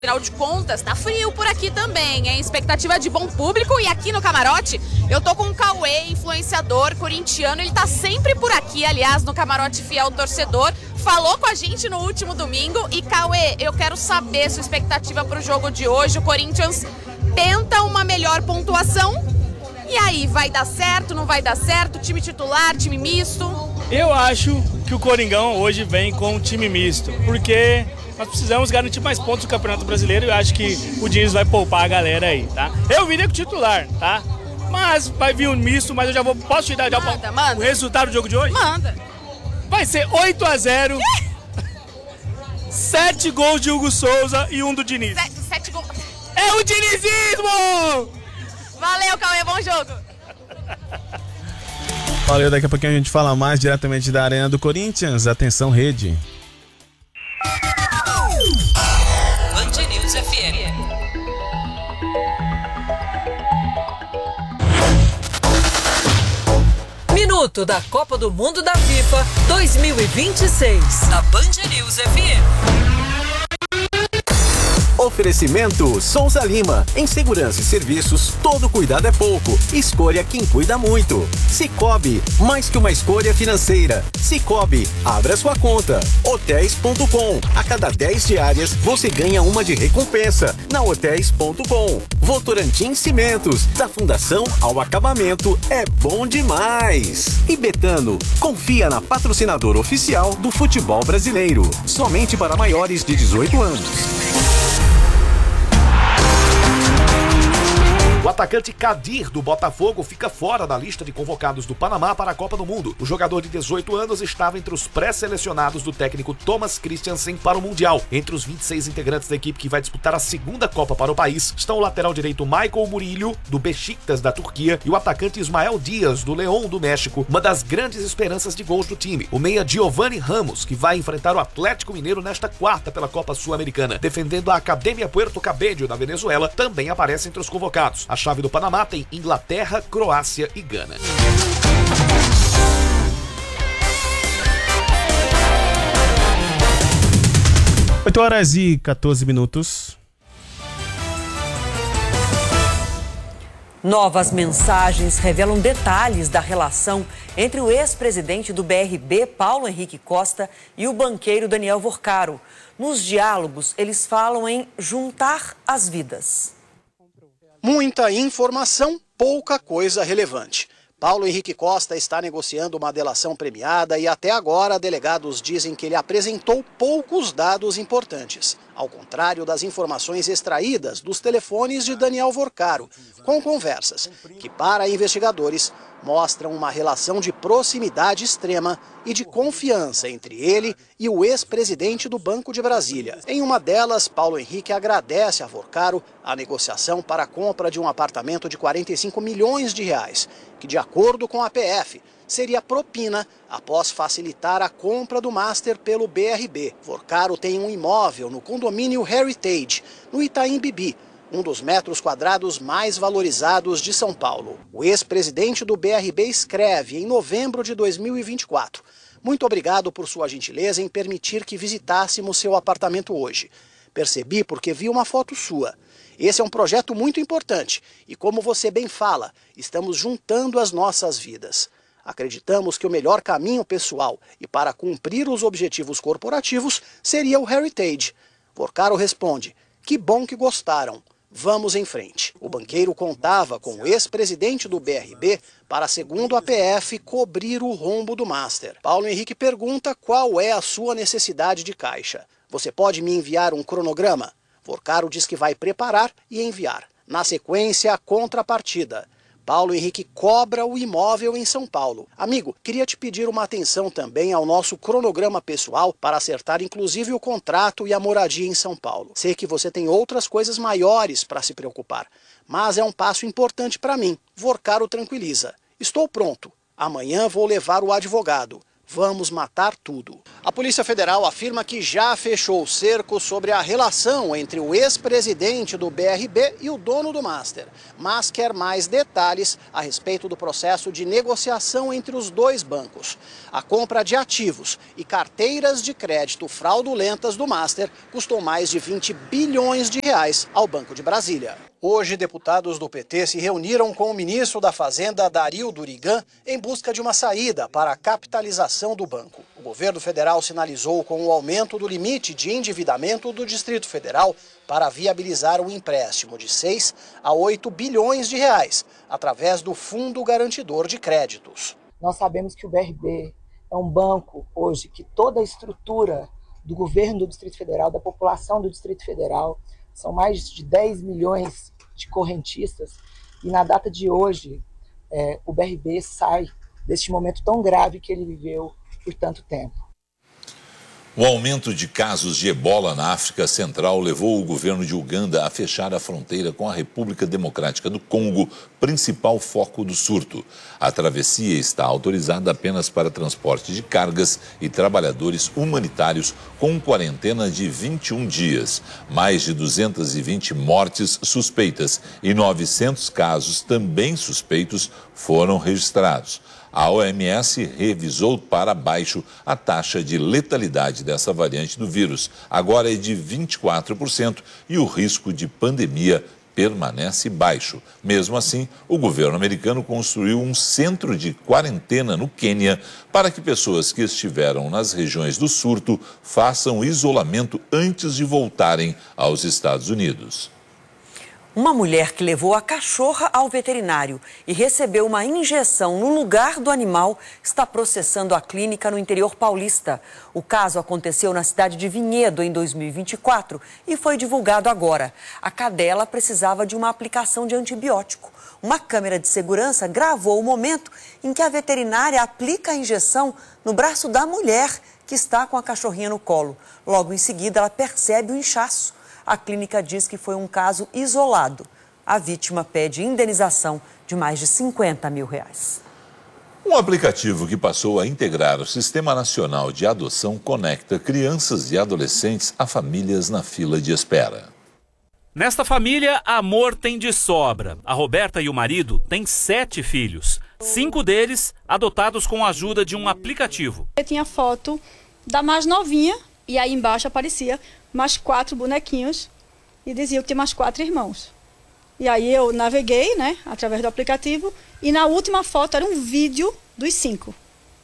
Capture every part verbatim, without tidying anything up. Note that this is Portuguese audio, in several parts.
Afinal de contas, tá frio por aqui também, hein? Expectativa de bom público. E aqui no camarote, eu tô com o Cauê, influenciador corintiano. Ele tá sempre por aqui, aliás, no camarote fiel torcedor. Falou com a gente no último domingo. E Cauê, eu quero saber sua expectativa pro jogo de hoje. O Corinthians tenta uma melhor pontuação. E aí, vai dar certo, não vai dar certo? Time titular, time misto? Eu acho que o Coringão hoje vem com um time misto, porque nós precisamos garantir mais pontos no Campeonato Brasileiro e eu acho que o Diniz vai poupar a galera aí, tá? Eu viria com o titular, tá? Mas vai vir um misto, mas eu já vou... Posso te dar já manda, o, manda. o resultado do jogo de hoje? Manda. Vai ser oito a zero, sete gols de Hugo Souza e um do Diniz. Sete, sete gols. É o dinizismo! Valeu, Cauê, bom jogo. Valeu, daqui a pouquinho a gente fala mais diretamente da Arena do Corinthians. Atenção, rede. Band News F M. Minuto da Copa do Mundo da FIFA dois mil e vinte e seis. Na Band News F M. Oferecimento Souza Lima. Em segurança e serviços, todo cuidado é pouco. Escolha quem cuida muito. Sicoob, mais que uma escolha financeira. Sicoob, abra sua conta. Hotéis ponto com. A cada dez diárias, você ganha uma de recompensa. Na Hotéis ponto com. Votorantim Cimentos. Da fundação ao acabamento, é bom demais. E Betano, confia na patrocinadora oficial do futebol brasileiro. Somente para maiores de dezoito anos. O atacante Kadir, do Botafogo, fica fora da lista de convocados do Panamá para a Copa do Mundo. O jogador de dezoito anos estava entre os pré-selecionados do técnico Thomas Christiansen para o Mundial. Entre os vinte e seis integrantes da equipe que vai disputar a segunda Copa para o país, estão o lateral direito Michael Murillo, do Besiktas da Turquia, e o atacante Ismael Dias, do León do México, uma das grandes esperanças de gols do time. O meia Giovanni Ramos, que vai enfrentar o Atlético Mineiro nesta quarta pela Copa Sul-Americana, defendendo a Academia Puerto Cabello da Venezuela, também aparece entre os convocados. A chave do Panamá tem Inglaterra, Croácia e Gana. oito horas e quatorze minutos. Novas mensagens revelam detalhes da relação entre o ex-presidente do B R B, Paulo Henrique Costa, e o banqueiro Daniel Vorcaro. Nos diálogos, eles falam em juntar as vidas. Muita informação, pouca coisa relevante. Paulo Henrique Costa está negociando uma delação premiada e até agora delegados dizem que ele apresentou poucos dados importantes, ao contrário das informações extraídas dos telefones de Daniel Vorcaro, com conversas que, para investigadores, mostram uma relação de proximidade extrema e de confiança entre ele e o ex-presidente do Banco de Brasília. Em uma delas, Paulo Henrique agradece a Vorcaro a negociação para a compra de um apartamento de quarenta e cinco milhões de reais, que, de acordo com a P F, seria propina após facilitar a compra do Master pelo B R B. Vorcaro tem um imóvel no condomínio Heritage, no Itaim Bibi, um dos metros quadrados mais valorizados de São Paulo. O ex-presidente do B R B escreve em novembro de dois mil e vinte e quatro. Muito obrigado por sua gentileza em permitir que visitássemos seu apartamento hoje. Percebi porque vi uma foto sua. Esse é um projeto muito importante e, como você bem fala, estamos juntando as nossas vidas. Acreditamos que o melhor caminho pessoal e para cumprir os objetivos corporativos seria o Heritage. Vorcaro responde: que bom que gostaram. Vamos em frente. O banqueiro contava com o ex-presidente do B R B para, segundo a P F, cobrir o rombo do Master. Paulo Henrique pergunta qual é a sua necessidade de caixa. Você pode me enviar um cronograma? Vorcaro diz que vai preparar e enviar. Na sequência, a contrapartida. Paulo Henrique cobra o imóvel em São Paulo. Amigo, queria te pedir uma atenção também ao nosso cronograma pessoal para acertar inclusive o contrato e a moradia em São Paulo. Sei que você tem outras coisas maiores para se preocupar, mas é um passo importante para mim. Vorcaro tranquiliza. Estou pronto. Amanhã vou levar o advogado. Vamos matar tudo. A Polícia Federal afirma que já fechou o cerco sobre a relação entre o ex-presidente do B R B e o dono do Master, mas quer mais detalhes a respeito do processo de negociação entre os dois bancos. A compra de ativos e carteiras de crédito fraudulentas do Master custou mais de vinte bilhões de reais ao Banco de Brasília. Hoje, deputados do P T se reuniram com o ministro da Fazenda, Dario Durigan, em busca de uma saída para a capitalização do banco. O governo federal sinalizou com o aumento do limite de endividamento do Distrito Federal para viabilizar um empréstimo de seis a oito bilhões de reais, através do Fundo Garantidor de Créditos. Nós sabemos que o B R B é um banco hoje que toda a estrutura do governo do Distrito Federal, da população do Distrito Federal, são mais de dez milhões de correntistas, e na data de hoje é, o B R B sai deste momento tão grave que ele viveu por tanto tempo. O aumento de casos de ebola na África Central levou o governo de Uganda a fechar a fronteira com a República Democrática do Congo, principal foco do surto. A travessia está autorizada apenas para transporte de cargas e trabalhadores humanitários com quarentena de vinte e um dias. Mais de duzentas e vinte mortes suspeitas e novecentos casos também suspeitos foram registrados. A O M S revisou para baixo a taxa de letalidade dessa variante do vírus. Agora é de vinte e quatro por cento e o risco de pandemia permanece baixo. Mesmo assim, o governo americano construiu um centro de quarentena no Quênia para que pessoas que estiveram nas regiões do surto façam isolamento antes de voltarem aos Estados Unidos. Uma mulher que levou a cachorra ao veterinário e recebeu uma injeção no lugar do animal está processando a clínica no interior paulista. O caso aconteceu na cidade de Vinhedo em dois mil e vinte e quatro e foi divulgado agora. A cadela precisava de uma aplicação de antibiótico. Uma câmera de segurança gravou o momento em que a veterinária aplica a injeção no braço da mulher que está com a cachorrinha no colo. Logo em seguida, ela percebe o inchaço. A clínica diz que foi um caso isolado. A vítima pede indenização de mais de cinquenta mil reais. Um aplicativo que passou a integrar o Sistema Nacional de Adoção conecta crianças e adolescentes a famílias na fila de espera. Nesta família, amor tem de sobra. A Roberta e o marido têm sete filhos. Cinco deles adotados com a ajuda de um aplicativo. Eu tinha foto da mais novinha e aí embaixo aparecia mais quatro bonequinhos e dizia que tinha mais quatro irmãos. E aí eu naveguei, né, através do aplicativo, e na última foto era um vídeo dos cinco.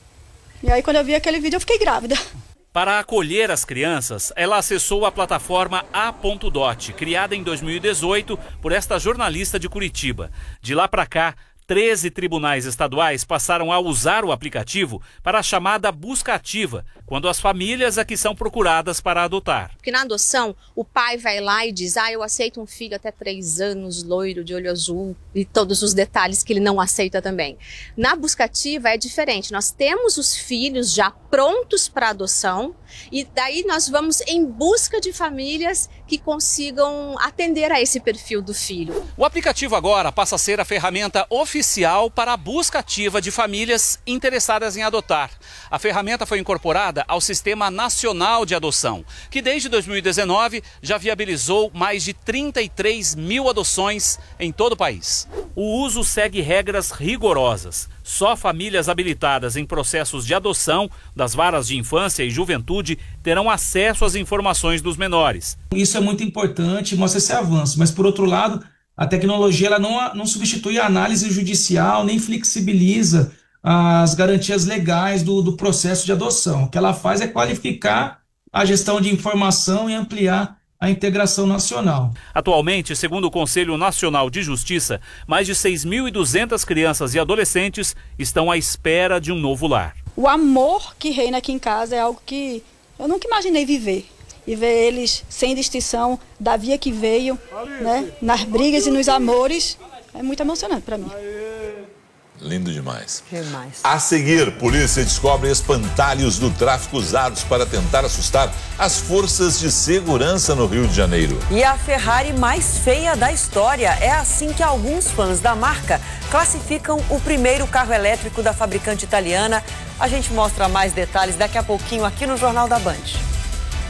E aí quando eu vi aquele vídeo eu fiquei grávida. Para acolher as crianças, ela acessou a plataforma A ponto dot, criada em dois mil e dezoito por esta jornalista de Curitiba. De lá para cá, treze tribunais estaduais passaram a usar o aplicativo para a chamada busca ativa, quando as famílias aqui são procuradas para adotar. Porque na adoção, o pai vai lá e diz, ah, eu aceito um filho até três anos, loiro, de olho azul, e todos os detalhes que ele não aceita também. Na busca ativa é diferente, nós temos os filhos já prontos para adoção, e daí nós vamos em busca de famílias que consigam atender a esse perfil do filho. O aplicativo agora passa a ser a ferramenta oficial para a busca ativa de famílias interessadas em adotar. A ferramenta foi incorporada ao Sistema Nacional de Adoção, que desde dois mil e dezenove já viabilizou mais de trinta e três mil adoções em todo o país. O uso segue regras rigorosas. Só famílias habilitadas em processos de adoção das varas de infância e juventude terão acesso às informações dos menores. Isso é muito importante, mostra esse avanço, mas por outro lado, a tecnologia ela não, não substitui a análise judicial, nem flexibiliza as garantias legais do, do processo de adoção. O que ela faz é qualificar a gestão de informação e ampliar a integração nacional. Atualmente, segundo o Conselho Nacional de Justiça, mais de seis mil e duzentas crianças e adolescentes estão à espera de um novo lar. O amor que reina aqui em casa é algo que eu nunca imaginei viver. E ver eles sem distinção da via que veio, né, nas brigas e nos amores, é muito emocionante para mim. Lindo demais. Demais. A seguir, polícia descobre espantalhos do tráfico usados para tentar assustar as forças de segurança no Rio de Janeiro. E a Ferrari mais feia da história. É assim que alguns fãs da marca classificam o primeiro carro elétrico da fabricante italiana. A gente mostra mais detalhes daqui a pouquinho aqui no Jornal da Band.